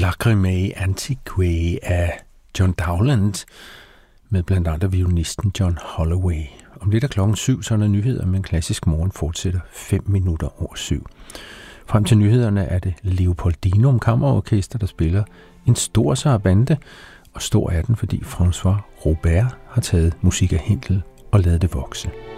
Lacrimae Antiquae af John Dowland med blandt andet violinisten John Holloway. Om lidt er klokken 7, så er der nyheder, men klassisk morgen fortsætter 5 minutter over 7. Frem til nyhederne er det Leopoldinum Kammerorkester, der spiller en stor sarabande, og stor er den, fordi François Robert har taget musik af Händel og ladet det vokse.